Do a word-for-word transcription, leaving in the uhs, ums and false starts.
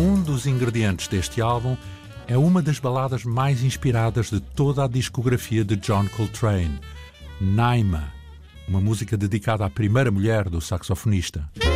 Um dos ingredientes deste álbum é uma das baladas mais inspiradas de toda a discografia de John Coltrane, Naima, uma música dedicada à primeira mulher do saxofonista.